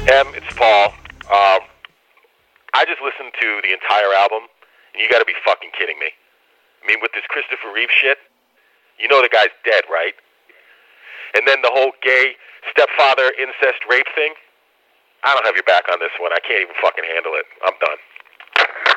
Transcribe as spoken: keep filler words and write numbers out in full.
Em, it's Paul. Um, I just listened to the entire album, and you gotta be fucking kidding me. I mean, with this Christopher Reeve shit, you know the guy's dead, right? And then the whole gay stepfather incest rape thing, I don't have your back on this one. I can't even fucking handle it. I'm done.